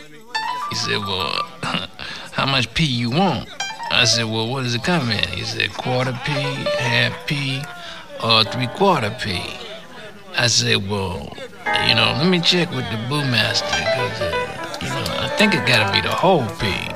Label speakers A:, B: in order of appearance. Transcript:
A: He said, well, how much P you want? I said, well, what does it come in? He said, quarter P, half P, or three-quarter P. I said, well, let me check with the brewmaster, because, I think it gotta be the whole P.